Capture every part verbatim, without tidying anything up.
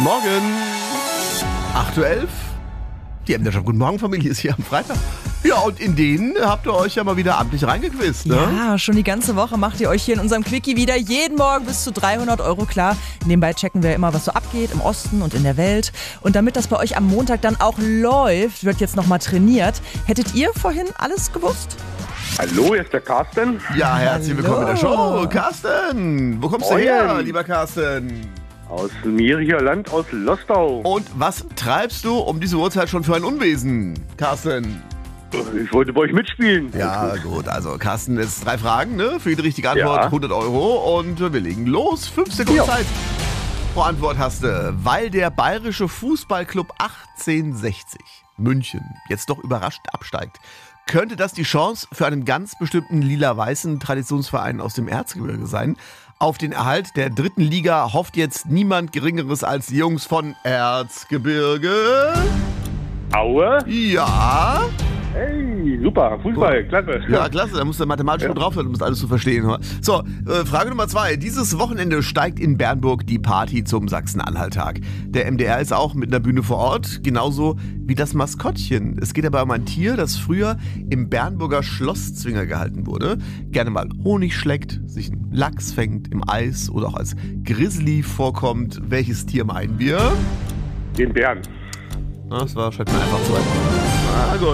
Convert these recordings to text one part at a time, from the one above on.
Morgen, acht Uhr elf. Die M D R Jump Guten Morgen Familie ist hier am Freitag. Ja, und in denen habt ihr euch ja mal wieder amtlich reingequizt, ne? Ja, schon die ganze Woche macht ihr euch hier in unserem Quickie wieder jeden Morgen bis zu dreihundert Euro klar. Nebenbei checken wir immer, was so abgeht im Osten und in der Welt. Und damit das bei euch am Montag dann auch läuft, wird jetzt nochmal trainiert. Hättet ihr vorhin alles gewusst? Hallo, hier ist der Carsten. Ja, herzlich Hallo. willkommen in der Show. Carsten, wo kommst Moin. du her, lieber Carsten? Aus Miricher Land, aus Lostau. Und was treibst du um diese Uhrzeit schon für ein Unwesen, Carsten? Ich wollte bei euch mitspielen. Ja, gut, also Carsten, jetzt drei Fragen, ne? Für jede richtige Antwort Ja. hundert Euro und wir legen los. Fünf Sekunden Ja. Zeit. Pro Antwort hast du, weil der bayerische Fußballclub achtzehnhundertsechzig München jetzt doch überrascht absteigt, könnte das die Chance für einen ganz bestimmten lila-weißen Traditionsverein aus dem Erzgebirge sein. Auf den Erhalt der dritten Liga hofft jetzt niemand Geringeres als die Jungs von Erzgebirge. Aue. Ja. Hey, super. Fußball, klasse. Ja, klasse, da musst du mathematisch gut drauf sein, um das alles zu verstehen. So, äh, Frage Nummer zwei. Dieses Wochenende steigt in Bernburg die Party zum Sachsen-Anhalt-Tag. Der M D R ist auch mit einer Bühne vor Ort, genauso wie das Maskottchen. Es geht aber um ein Tier, das früher im Bernburger Schlosszwinger gehalten wurde. Gerne mal Honig schleckt, sich einen Lachs fängt im Eis oder auch als Grizzly vorkommt. Welches Tier meinen wir? Den Bären. Na, das war wahrscheinlich mal einfach zu einfach. Na gut.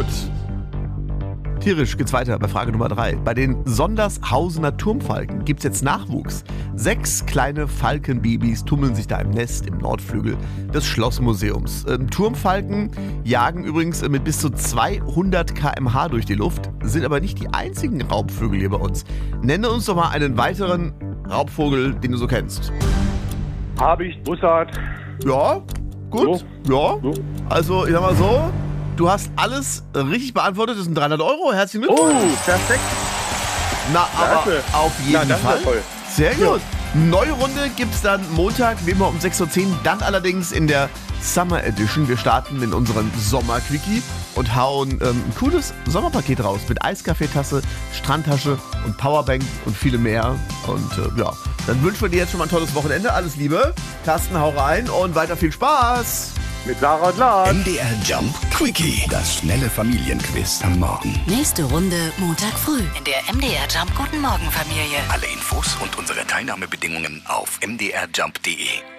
Tierisch geht's weiter bei Frage Nummer drei. Bei den Sondershausener Turmfalken gibt's jetzt Nachwuchs. Sechs kleine Falkenbabys tummeln sich da im Nest im Nordflügel des Schlossmuseums. Ähm, Turmfalken jagen übrigens mit bis zu zweihundert Kilometer pro Stunde durch die Luft, sind aber nicht die einzigen Raubvögel hier bei uns. Nenne uns doch mal einen weiteren Raubvogel, den du so kennst. Habicht, Bussard. Ja, gut. Ja, So. also ich sag mal so, du hast alles richtig beantwortet. Das sind dreihundert Euro. Herzlichen Glückwunsch. Oh, perfekt. Na, aber Klasse. auf jeden Na, das ist Fall. ja toll. Sehr gut. Neue Runde gibt's dann Montag, wie immer um sechs Uhr zehn. Dann allerdings in der Summer Edition. Wir starten in unseren Sommer-Quickie und hauen ähm, ein cooles Sommerpaket raus mit Eiskaffeetasse, Strandtasche und Powerbank und viele mehr. Und äh, ja, dann wünschen wir dir jetzt schon mal ein tolles Wochenende. Alles Liebe. Carsten, hau rein und weiter viel Spaß. Mit Sarah und Lars. M D R Jump Quickie. Das schnelle Familienquiz am Morgen. Nächste Runde Montag früh in der M D R Jump Guten Morgen Familie. Alle Infos und unsere Teilnahmebedingungen auf m d r jump punkt d e.